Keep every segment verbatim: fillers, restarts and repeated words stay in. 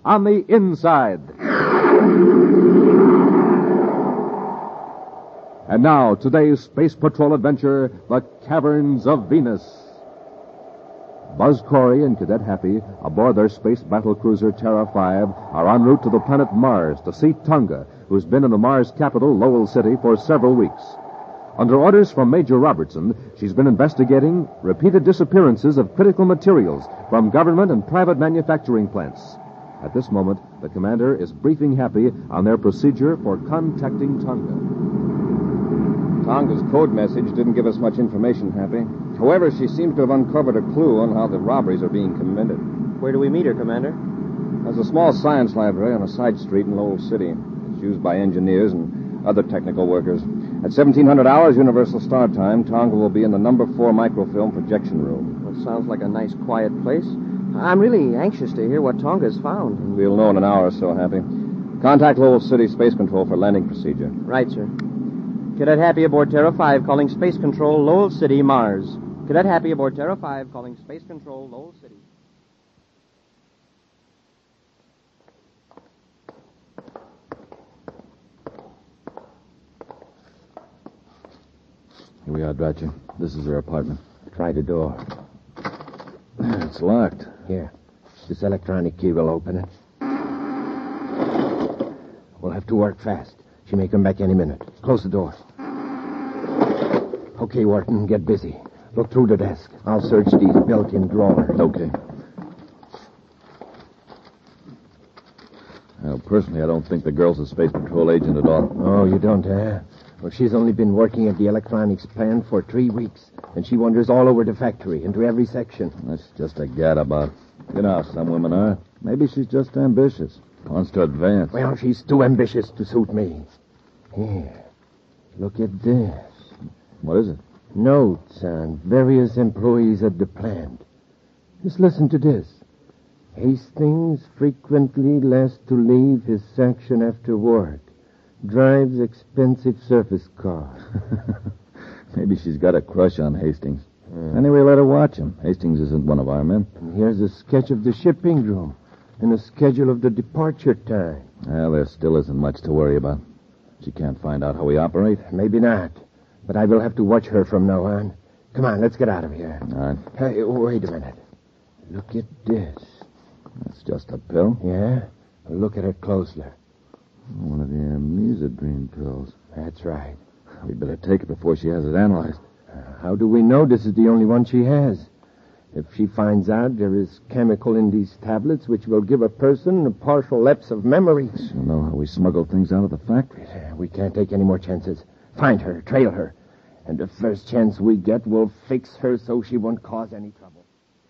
on the inside. And now, today's Space Patrol adventure, The Caverns of Venus. Buzz Corey and Cadet Happy, aboard their space battle cruiser Terra five, are en route to the planet Mars to see Tonga, who's been in the Mars capital, Lowell City, for several weeks. Under orders from Major Robertson, she's been investigating repeated disappearances of critical materials from government and private manufacturing plants. At this moment, the commander is briefing Happy on their procedure for contacting Tonga. Tonga's code message didn't give us much information, Happy. However, she seems to have uncovered a clue on how the robberies are being committed. Where do we meet her, Commander? There's a small science library on a side street in Lowell City. It's used by engineers and other technical workers. At seventeen hundred hours Universal Star Time, Tonga will be in the number four microfilm projection room. Well, sounds like a nice, quiet place. I'm really anxious to hear what Tonga's found. We'll know in an hour or so, Happy. Contact Lowell City Space Control for landing procedure. Right, sir. Cadet Happy aboard Terra five calling Space Control, Lowell City, Mars. Cadet Happy aboard Terra five calling Space Control, Lowell City. Here we are, Dratcher. This is her apartment. Try the door. It's locked. Here. This electronic key will open it. We'll have to work fast. She may come back any minute. Close the door. Okay, Wharton, get busy. Look through the desk. I'll search these built-in drawers. Okay. Well, personally, I don't think the girl's a Space Patrol agent at all. Oh, you don't, eh? Well, she's only been working at the electronics plant for three weeks, and she wanders all over the factory, into every section. That's just a gadabout. You know how some women are. Maybe she's just ambitious. Wants to advance. Well, she's too ambitious to suit me. Here. Look at this. What is it? Notes on various employees at the plant. Just listen to this. Hastings frequently less to leave his section after work. Drives expensive surface car. Maybe she's got a crush on Hastings. Mm. Anyway, let her watch him. Hastings isn't one of our men. And here's a sketch of the shipping room and a schedule of the departure time. Well, there still isn't much to worry about. She can't find out how we operate. Maybe not. But I will have to watch her from now on. Come on, let's get out of here. All right. Hey, wait a minute. Look at this. That's just a pill? Yeah? Look at it closely. One of the amnesidrine pills. That's right. We'd better take it before she has it analyzed. Uh, how do we know this is the only one she has? If she finds out there is chemical in these tablets which will give a person a partial lapse of memory. She'll know how we smuggle things out of the factory. Uh, we can't take any more chances. Find her, trail her. And the first chance we get, we'll fix her so she won't cause any trouble.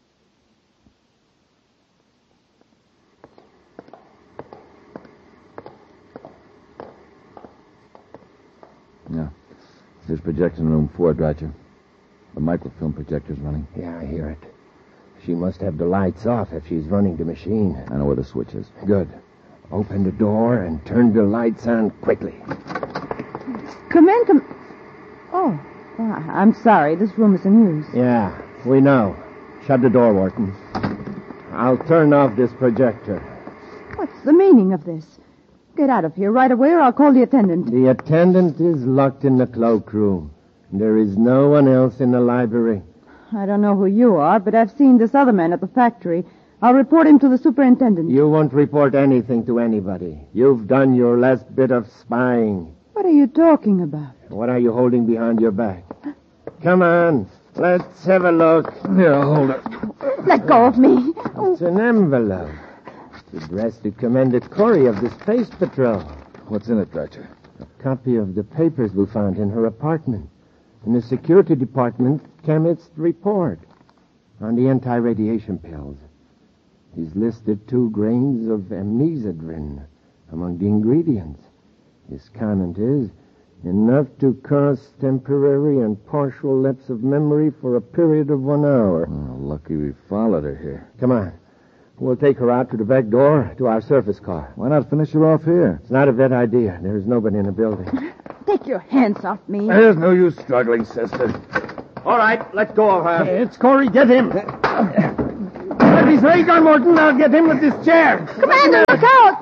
Yeah. Here's projection room four, Dratcher. The microfilm projector's running. Yeah, I hear it. She must have the lights off if she's running the machine. I know where the switch is. Good. Open the door and turn the lights on quickly. Come in, come... Oh, well, I'm sorry. This room is in use. Yeah, we know. Shut the door, Wharton. I'll turn off this projector. What's the meaning of this? Get out of here right away or I'll call the attendant. The attendant is locked in the cloakroom. There is no one else in the library. I don't know who you are, but I've seen this other man at the factory. I'll report him to the superintendent. You won't report anything to anybody. You've done your last bit of spying. What are you talking about? What are you holding behind your back? Come on. Let's have a look. Here, hold it. Let go of me. It's an envelope. It's addressed to Commander Corey of the Space Patrol. What's in it, Dratcher? A copy of the papers we found in her apartment. In the security department, chemist's report on the anti-radiation pills. He's listed two grains of amnesidrine among the ingredients. His comment is, enough to cause temporary and partial lapse of memory for a period of one hour. Oh, lucky we followed her here. Come on. We'll take her out to the back door to our surface car. Why not finish her off here? It's not a bad idea. There's nobody in the building. Take your hands off me. There's no use struggling, sister. All right, let go of her. It's Corey. Get him. Let me He's right on, Morton. I'll get him with this chair. Commander, look out!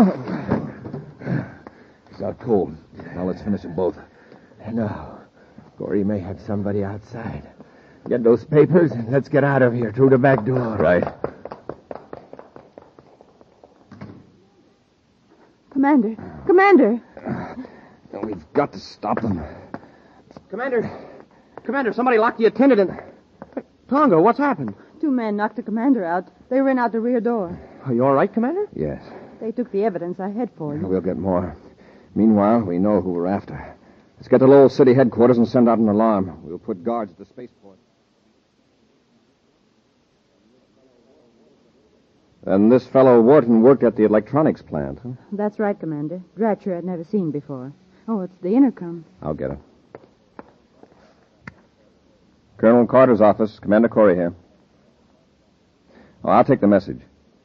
He's out cold. Now let's finish them both. No. Corey may have somebody outside. Get those papers and let's get out of here through the back door. Right. Commander, Commander. We've got to stop them. Commander, Commander, somebody locked the attendant in. Tonga, what's happened? Two men knocked the commander out. They ran out the rear door. Are you all right, Commander? Yes. They took the evidence I had for you. We'll get more. Meanwhile, we know who we're after. Let's get to Lowell City headquarters and send out an alarm. We'll put guards at the spaceport. And this fellow Wharton worked at the electronics plant, huh? That's right, Commander. Dratcher I'd never seen before. Oh, it's the intercom. I'll get it. Colonel Carter's office. Commander Corey here. Oh, I'll take the message.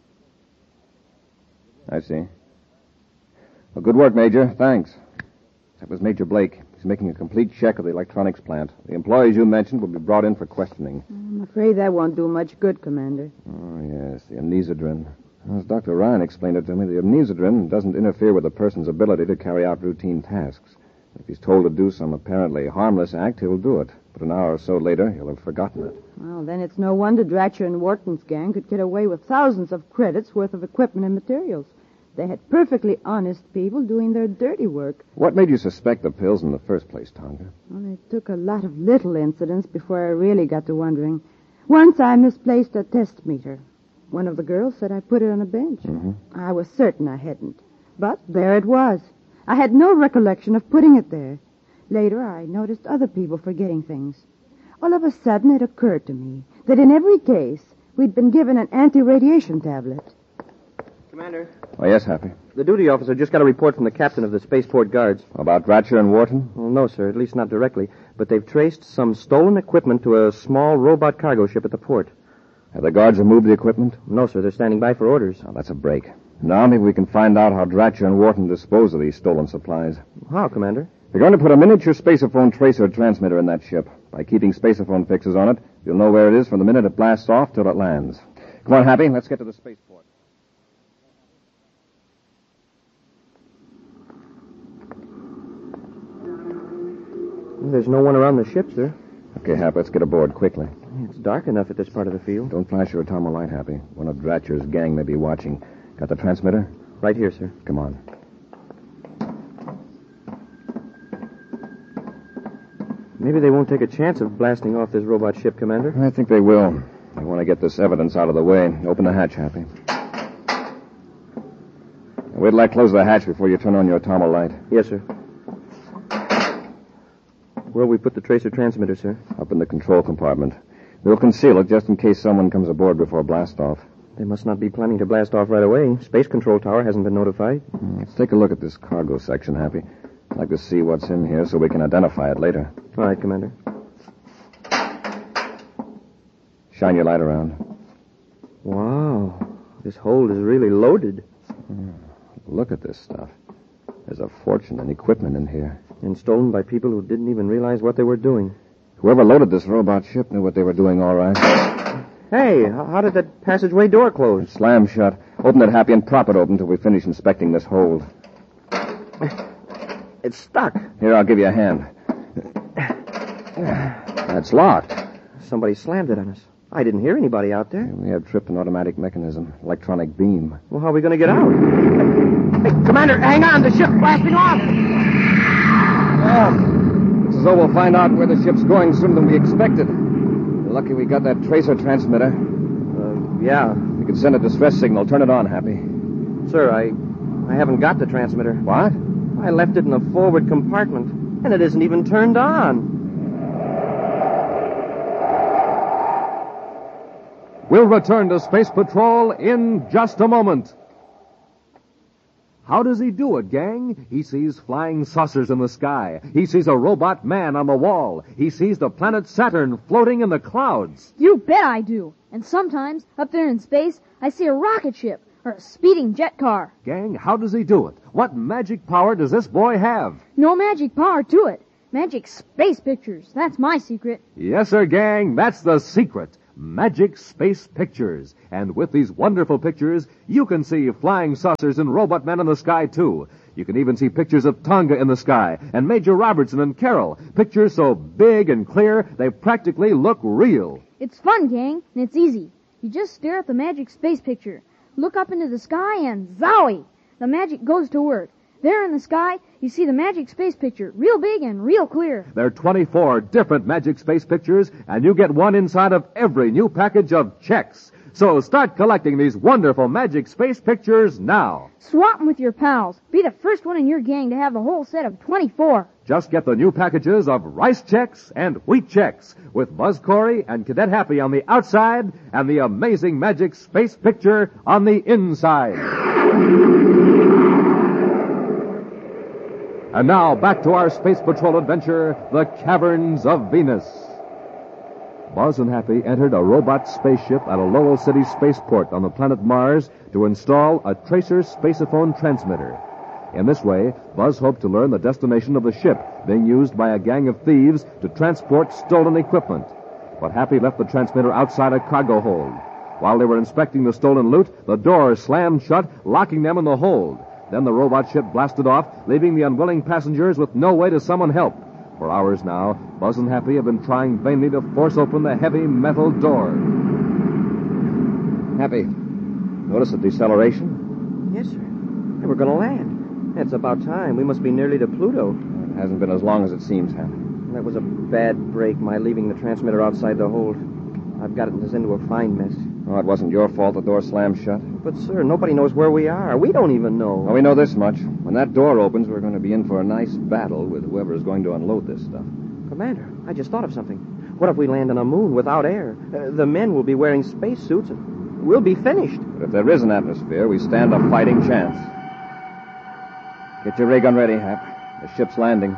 I see. Well, good work, Major. Thanks. That was Major Blake. He's making a complete check of the electronics plant. The employees you mentioned will be brought in for questioning. I'm afraid that won't do much good, Commander. Oh, yes, the amnesidrin. As Doctor Ryan explained it to me, the amnesidrin doesn't interfere with a person's ability to carry out routine tasks. If he's told to do some apparently harmless act, he'll do it. But an hour or so later, he'll have forgotten it. Well, then it's no wonder Dratcher and Wharton's gang could get away with thousands of credits worth of equipment and materials. They had perfectly honest people doing their dirty work. What made you suspect the pills in the first place, Tonga? Well, it took a lot of little incidents before I really got to wondering. Once I misplaced a test meter. One of the girls said I put it on a bench. Mm-hmm. I was certain I hadn't. But there it was. I had no recollection of putting it there. Later, I noticed other people forgetting things. All of a sudden, it occurred to me that in every case, we'd been given an anti-radiation tablet. Commander, Oh, yes, Happy. the duty officer just got a report from the captain of the spaceport guards. About Dratcher and Wharton? Well, no, sir, at least not directly. But they've traced some stolen equipment to a small robot cargo ship at the port. Have the guards removed the equipment? No, sir, they're standing by for orders. Oh, that's a break. Now maybe we can find out how Dratcher and Wharton dispose of these stolen supplies. How, Commander? They're going to put a miniature spaceophone tracer transmitter in that ship. By keeping spaceophone fixes on it, you'll know where it is from the minute it blasts off till it lands. Come on, Happy, let's get to the spaceport. There's no one around the ship, sir. Okay, Happy, let's get aboard quickly. It's dark enough at this part of the field. Don't flash your atomo light, Happy. One of Dratcher's gang may be watching. Got the transmitter? Right here, sir. Come on. Maybe they won't take a chance of blasting off this robot ship, Commander. I think they will. They want to get this evidence out of the way. Open the hatch, Happy. Wait till I close the hatch before you turn on your atomo light. Yes, sir. Where'll we put the tracer transmitter, sir? Up in the control compartment. We'll conceal it just in case someone comes aboard before blast-off. They must not be planning to blast off right away. Space Control Tower hasn't been notified. Let's take a look at this cargo section, Happy. I'd like to see what's in here so we can identify it later. All right, Commander. Shine your light around. Wow. This hold is really loaded. Look at this stuff. There's a fortune and equipment in here. And stolen by people who didn't even realize what they were doing. Whoever loaded this robot ship knew what they were doing all right. Hey, h- how did that passageway door close? Slam shut. Open it, Happy, and prop it open until we finish inspecting this hold. It's stuck. Here, I'll give you a hand. That's locked. Somebody slammed it on us. I didn't hear anybody out there. We have tripped an automatic mechanism, electronic beam. Well, how are we going to get out? Hey, Commander, hang on. The ship's blasting off. Oh, it's as though we'll find out where the ship's going sooner than we expected. We're lucky we got that tracer transmitter. Uh, yeah. We could send a distress signal. Turn it on, Happy. Sir, I I haven't got the transmitter. What? I left it in the forward compartment, and it isn't even turned on. We'll return to Space Patrol in just a moment. How does he do it, gang? He sees flying saucers in the sky. He sees a robot man on the wall. He sees the planet Saturn floating in the clouds. You bet I do. And sometimes, up there in space, I see a rocket ship or a speeding jet car. Gang, how does he do it? What magic power does this boy have? No magic power to it. Magic space pictures. That's my secret. Yes, sir, gang, that's the secret. Magic Space Pictures. And with these wonderful pictures, you can see flying saucers and robot men in the sky, too. You can even see pictures of Tonga in the sky and Major Robertson and Carol. Pictures so big and clear, they practically look real. It's fun, gang, and it's easy. You just stare at the Magic Space Picture, look up into the sky, and zowie! The magic goes to work. There in the sky, you see the Magic Space Picture, real big and real clear. There are twenty-four different Magic Space Pictures, and you get one inside of every new package of checks. So start collecting these wonderful Magic Space Pictures now. Swap 'em with your pals. Be the first one in your gang to have the whole set of twenty-four. Just get the new packages of rice checks and wheat checks with Buzz Corey and Cadet Happy on the outside and the amazing Magic Space Picture on the inside. And now, back to our Space Patrol adventure, The Caverns of Venus. Buzz and Happy entered a robot spaceship at a Lowell City spaceport on the planet Mars to install a tracer spaceophone transmitter. In this way, Buzz hoped to learn the destination of the ship being used by a gang of thieves to transport stolen equipment. But Happy left the transmitter outside a cargo hold. While they were inspecting the stolen loot, the door slammed shut, locking them in the hold. Then the robot ship blasted off, leaving the unwilling passengers with no way to summon help. For hours now, Buzz and Happy have been trying vainly to force open the heavy metal door. Happy, notice the deceleration? Yes, sir. Hey, we're going to land. It's about time. We must be nearly to Pluto. It hasn't been as long as it seems, Happy. That was a bad break, my leaving the transmitter outside the hold. I've gotten us into a fine mess. Oh, it wasn't your fault the door slammed shut. But, sir, nobody knows where we are. We don't even know. Well, we know this much. When that door opens, we're going to be in for a nice battle with whoever is going to unload this stuff. Commander, I just thought of something. What if we land on a moon without air? Uh, the men will be wearing spacesuits and we'll be finished. But if there is an atmosphere, we stand a fighting chance. Get your ray gun ready, Hap. The ship's landing.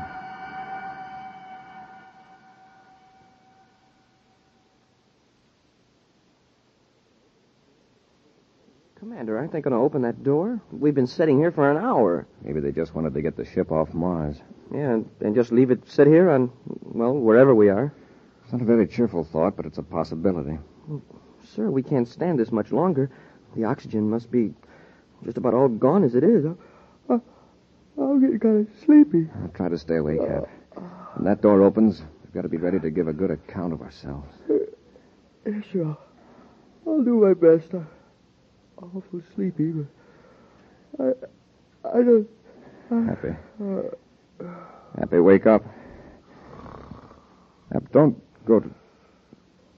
Commander, aren't they going to open that door? We've been sitting here for an hour. Maybe they just wanted to get the ship off Mars. Yeah, and, and just leave it sit here on, well, wherever we are. It's not a very cheerful thought, but it's a possibility. Well, sir, we can't stand this much longer. The oxygen must be just about all gone as it is. I, I, I'm getting kind of sleepy. I'll try to stay awake, Hap. When that door opens, we've got to be ready to give a good account of ourselves. Yeah, sure. I'll, I'll do my best. I'm awful sleepy, but I, I don't... I, Happy. Uh, Happy, wake up. Hap, don't go to